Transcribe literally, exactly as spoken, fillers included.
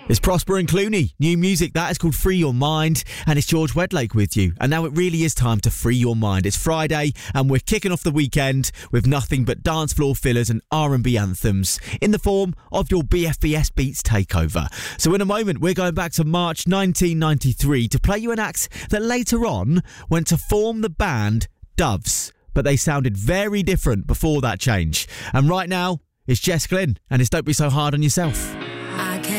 It's Prosper and Clooney. New music, that is called Free Your Mind, and it's George Wedlake with you. And now it really is time to free your mind. It's Friday, and we're kicking off the weekend with nothing but dance floor fillers and R and B anthems in the form of your B F B S Beats takeover. So in a moment, we're going back to March nineteen ninety-three to play you an act that later on went to form the band Doves, but they sounded very different before that change. And right now, it's Jess Glynn, and it's Don't Be So Hard on Yourself.